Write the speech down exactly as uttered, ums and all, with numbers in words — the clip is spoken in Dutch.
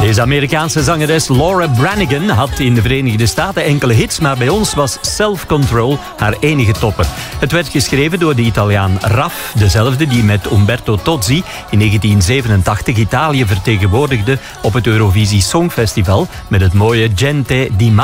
Deze Amerikaanse zangeres Laura Branigan had in de Verenigde Staten enkele hits, maar bij ons was Self Control haar enige topper. Het werd geschreven door de Italiaan Raf, dezelfde die met Umberto Tozzi in negentien zevenentachtig Italië vertegenwoordigde op het Eurovisie Songfestival met het mooie Gente di